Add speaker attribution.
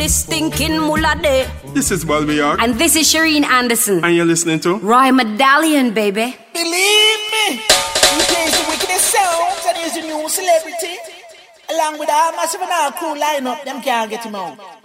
Speaker 1: This stinking mullah day.
Speaker 2: This is Bobby York.
Speaker 1: And this is Shireen Anderson.
Speaker 2: And you're listening to
Speaker 1: Roy Medallion, baby.
Speaker 3: Believe me, he plays the wickedest sounds and he's a new celebrity. Along with our massive and our cool lineup, them can't get him out.